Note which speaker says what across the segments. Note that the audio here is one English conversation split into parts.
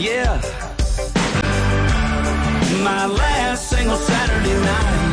Speaker 1: Yeah. My last single Saturday night.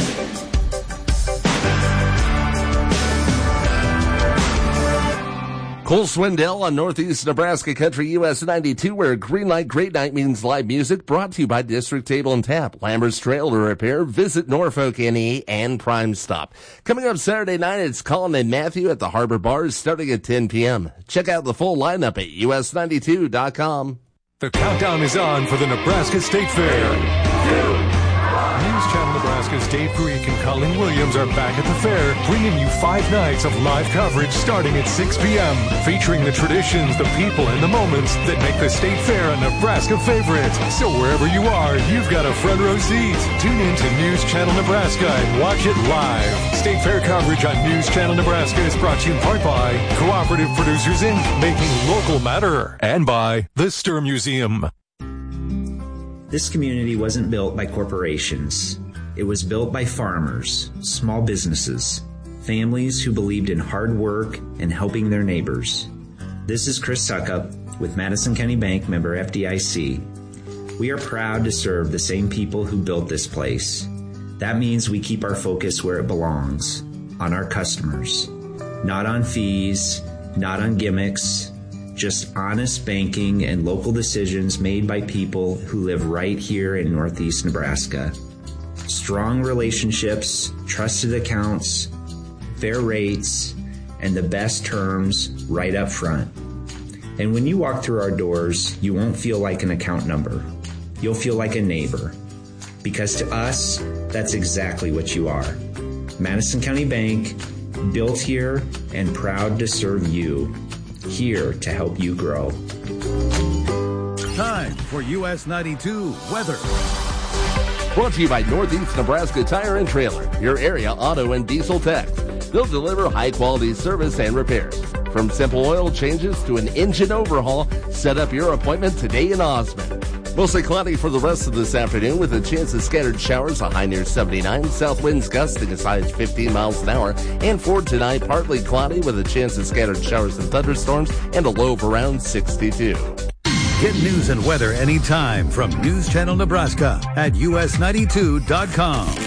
Speaker 2: Cole Swindell on Northeast Nebraska Country US 92, where Green Light Great Night means live music, brought to you by District Table and Tap, Lambert's Trailer Repair, Visit Norfolk NE, and Prime Stop. Coming up Saturday night, it's Colin and Matthew at the Harbor Bars starting at 10 p.m. Check out the full lineup at us92.com.
Speaker 3: The countdown is on for the Nebraska State Fair. News Channel Nebraska's Dave Greek and Colin Williams are back at the fair, bringing you 5 nights of live coverage starting at 6 p.m., featuring the traditions, the people, and the moments that make the State Fair a Nebraska favorite. So wherever you are, you've got a front row seat. Tune in to News Channel Nebraska and watch it live. State Fair coverage on News Channel Nebraska is brought to you in part by Cooperative Producers Inc., making local matter, and by the Stir Museum.
Speaker 4: This community wasn't built by corporations. It was built by farmers, small businesses, families who believed in hard work and helping their neighbors. This is Chris Suckup with Madison County Bank, member FDIC. We are proud to serve the same people who built this place. That means we keep our focus where it belongs, on our customers. Not on fees, not on gimmicks, just honest banking and local decisions made by people who live right here in Northeast Nebraska. Strong relationships, trusted accounts, fair rates, and the best terms right up front. And when you walk through our doors, you won't feel like an account number. You'll feel like a neighbor. Because to us, that's exactly what you are. Madison County Bank, built here and proud to serve you. Here to help you grow.
Speaker 5: Time for US 92 weather.
Speaker 2: Brought to you by Northeast Nebraska Tire and Trailer, your area auto and diesel tech. They'll deliver high-quality service and repairs. From simple oil changes to an engine overhaul, set up your appointment today in Osmond. Mostly cloudy for the rest of this afternoon with a chance of scattered showers, a high near 79. South winds gusting as high as 15 miles an hour. And for tonight, partly cloudy with a chance of scattered showers and thunderstorms and a low of around 62.
Speaker 5: Get news and weather anytime from News Channel Nebraska at us92.com.